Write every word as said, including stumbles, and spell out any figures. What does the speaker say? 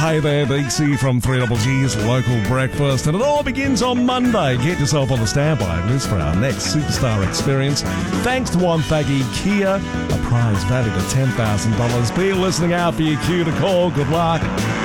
Hey there, D C from three G's Local Breakfast, and it all begins on Monday. Get yourself on the standby list for our next superstar experience. Thanks to Wonthaggi Kia, a prize valued at ten thousand dollars. Be listening out for your cue to call. Good luck.